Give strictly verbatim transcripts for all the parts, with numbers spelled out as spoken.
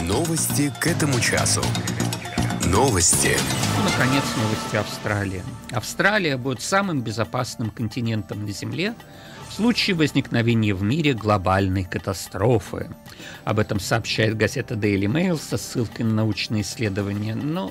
Новости к этому часу. Новости. Ну, наконец, новости Австралии. Австралия будет самым безопасным континентом на Земле в случае возникновения в мире глобальной катастрофы. Об этом сообщает газета Daily Mail со ссылкой на научные исследования. Но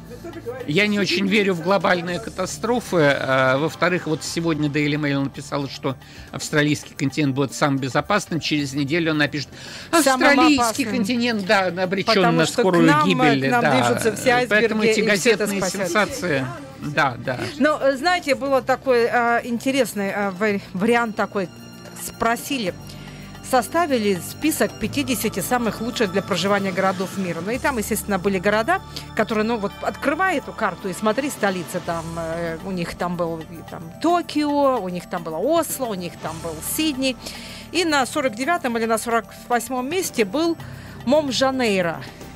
я не очень верю в глобальные катастрофы. А, во-вторых, вот сегодня Daily Mail написала, что австралийский континент будет самым безопасным. Через неделю он напишет: австралийский континент, да, обречен Потому на скорую к нам, гибель. к нам да. движутся все айсберги, Поэтому эти и газетные все это сенсации. Да, да. Но, знаете, был такой а, интересный а, вариант такой. Спросили, составили список пятидесяти самых лучших для проживания городов мира. Ну и там, естественно, были города, которые, ну вот, открывай эту карту и смотри столицы. Там, э, у них там был там, Токио, у них там было Осло, у них там был Сидней. И на сорок девятом или на сорок восьмом месте был Мом-Жанейро.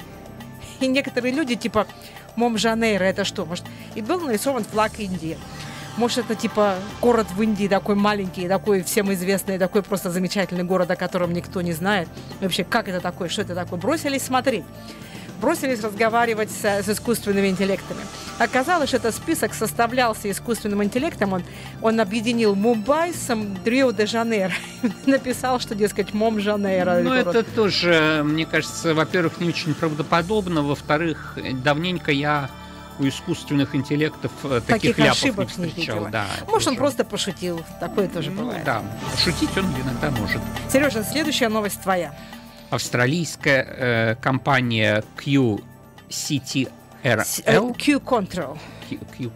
И некоторые люди, типа, Мом-Жанейро, это что? Может, и был нарисован флаг Индии. Может, это типа город в Индии такой маленький, такой всем известный, такой просто замечательный город, о котором никто не знает. И вообще, как это такое, что это такое? Бросились смотреть. Бросились разговаривать с, с искусственными интеллектами. Оказалось, что этот список составлялся искусственным интеллектом. Он, он объединил Мумбай с Рио-де-Жанейро. Написал, что, дескать, Мом-Жанейро. Ну, это тоже, мне кажется, во-первых, не очень правдоподобно. Во-вторых, давненько я у искусственных интеллектов таких, таких ляпов не встречал. Не да, может, тоже. Он просто пошутил. Такое тоже ну, бывает. Да, шутить он иногда может. Сережа, следующая новость твоя. Австралийская э, компания Q си ти ар эл Q-Control. Q, Q,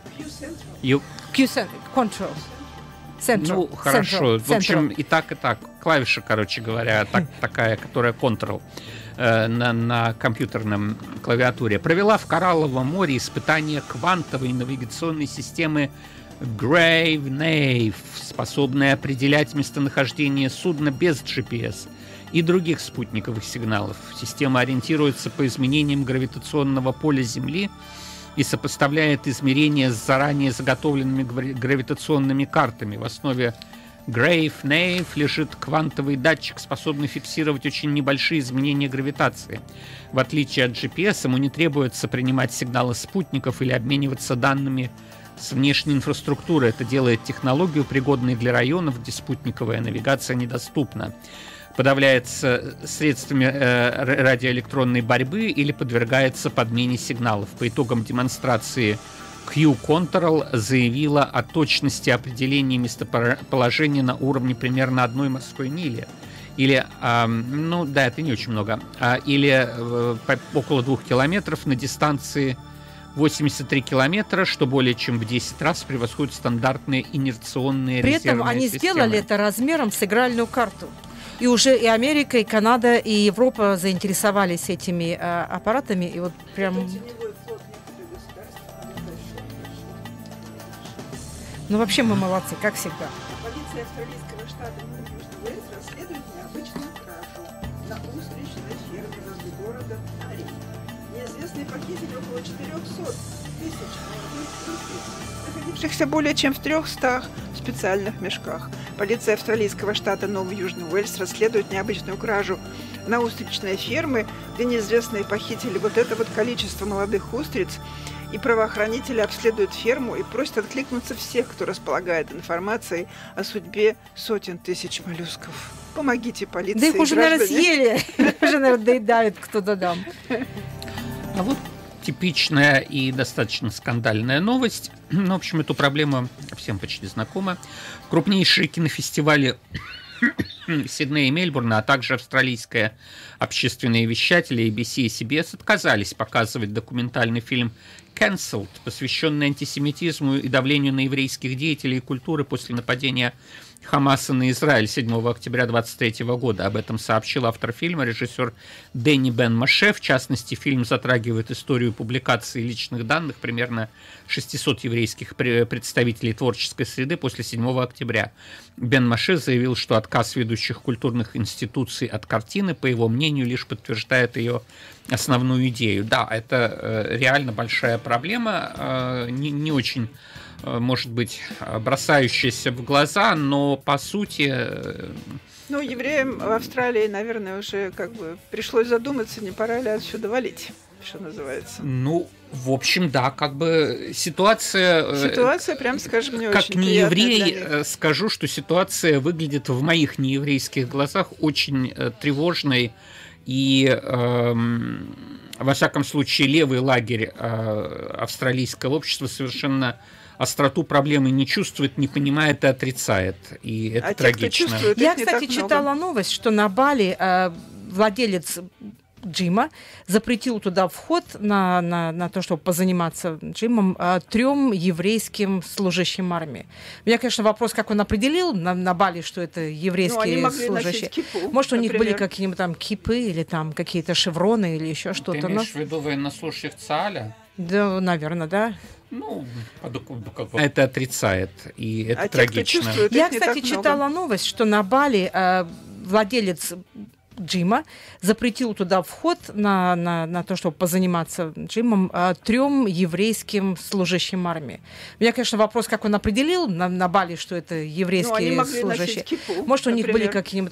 Q, Q-Control. Central. Ну, хорошо. Central. В общем, и так, и так. Клавиша, короче говоря, так, такая, которая Control э, на, на компьютерном клавиатуре, провела в Коралловом море испытание квантовой навигационной системы GraveNav, способной определять местонахождение судна без джи пи эс и других спутниковых сигналов. Система ориентируется по изменениям гравитационного поля Земли и сопоставляет измерения с заранее заготовленными гравитационными картами. В основе GraveNav лежит квантовый датчик, способный фиксировать очень небольшие изменения гравитации. В отличие от джи пи эс, ему не требуется принимать сигналы спутников или обмениваться данными с внешней инфраструктуры. Это делает технологию пригодной для районов, где спутниковая навигация недоступна. Подавляется средствами э, радиоэлектронной борьбы или подвергается подмене сигналов. По итогам демонстрации Q-Control заявила о точности определения местоположения на уровне примерно одной морской мили. Или, э, ну да, это не очень много, а, или э, около двух километров на дистанции восемьдесят три километра, что более чем в десять раз превосходит стандартные инерционные резервные системы. При этом они системы. сделали это размером с игральную карту. И уже и Америка, и Канада, и Европа заинтересовались этими э, аппаратами. И вот прям... Ну, вообще мы молодцы, как всегда. Полиция австралийского штата Южный Уэльс расследует необычную кражу на устричной ферме возле города Ари. Неизвестные похитили около четырехсот тысяч молодых птиц, находившихся более чем в трехстах специальных мешках. Полиция австралийского штата Новый Южный Уэльс расследует необычную кражу на устричной ферме, где неизвестные похитили вот это вот количество молодых устриц. И правоохранители обследуют ферму и просят откликнуться всех, кто располагает информацией о судьбе сотен тысяч моллюсков. Помогите полиции. Да их уже, наверное, съели. Уже, наверное, доедают кто-то там. А вот типичная и достаточно скандальная новость. Ну, в общем, эту проблему всем почти знакома. Крупнейшие кинофестивали Сиднея и Мельбурна, а также австралийская общественные вещатели эй би си и си би эс отказались показывать документальный фильм «Cancelled», посвященный антисемитизму и давлению на еврейских деятелей и культуры после нападения Хамаса на Израиль седьмого октября двадцать третьего года. Об этом сообщил автор фильма, режиссер Дэнни Бен Маше. В частности, фильм затрагивает историю публикации личных данных примерно шестисот еврейских представителей творческой среды после седьмого октября. Бен Маше заявил, что отказ ведущих культурных институций от картины, по его мнению, лишь подтверждает ее основную идею. Да, это э, реально большая проблема, э, не, не очень, э, может быть, бросающаяся в глаза, но по сути э, Ну, евреям в Австралии, наверное, уже как бы пришлось задуматься, не пора ли отсюда валить, что называется. Ну, в общем, да, как бы ситуация... Ситуация, прям скажем, не как очень не приятная еврей, для них. скажу, что ситуация выглядит в моих нееврейских глазах очень э, тревожной. И, э, во всяком случае, левый лагерь э, австралийского общества совершенно остроту проблемы не чувствует, не понимает и отрицает. И это А те, кто трагично. чувствует, Я, их не кстати, так много. читала новость, что на Бали э, владелец джима запретил туда вход на, на, на то, чтобы позаниматься джимом, э, трем еврейским служащим армии. У меня, конечно, вопрос, как он определил на, на Бали, что это Ну, они еврейские могли служащие. носить кипу, Может, у них были например. какие-нибудь там кипы или там какие-то шевроны или еще Ты что-то. Но... имеешь в виду военнослужащих ЦААля? Да, наверное, да. Ну, это отрицает, и это А те, кто трагично. чувствует, Я, их не кстати, так много. читала новость, что на Бали э, владелец джима запретил туда вход на, на, на то, чтобы позаниматься джимом, э, трем еврейским служащим армии. У меня, конечно, вопрос, как он определил на, на Бали, что это Ну, они еврейские могли служащие. носить кипу, Может, у них были например. какие-нибудь